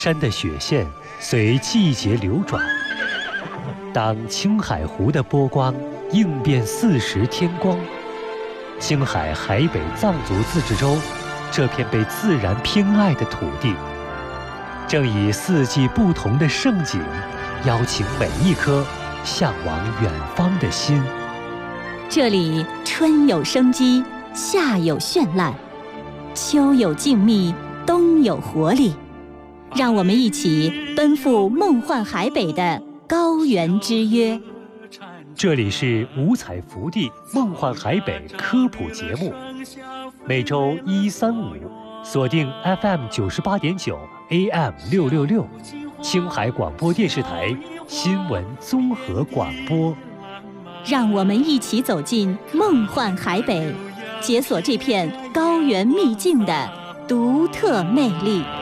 山的雪线随季节流转。当青海湖的波光映遍40天光，青海海北藏族自治州这片被自然偏爱的土地，正以4季不同的盛景，邀请每一颗向往远方的心。 这里春有生机，夏有绚烂，秋有静谧，冬有活力。让我们一起奔赴梦幻海北的高原之约。 这里是五彩福地梦幻海北科普节目，每周1、3、5锁定 FM 98.9 AM 666，青海广播电视台新闻综合广播。 让我们一起走进梦幻海北，解锁这片高原秘境的独特魅力。